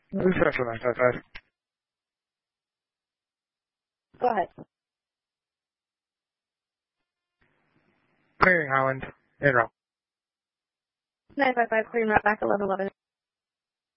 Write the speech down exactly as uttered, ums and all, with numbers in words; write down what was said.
This is Central nine five five. Go ahead. Clearing Holland. In route. nine five five, clearing route back eleven eleven.